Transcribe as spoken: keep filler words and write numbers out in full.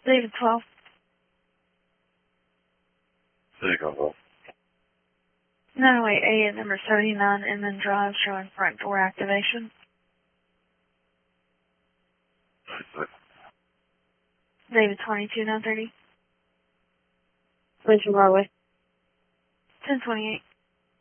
David twelve. City Console. nine oh eight A at number seventy-nine Inman Drive showing front door activation. David twenty-two nine thirty. Winchell Broadway. ten twenty-eight.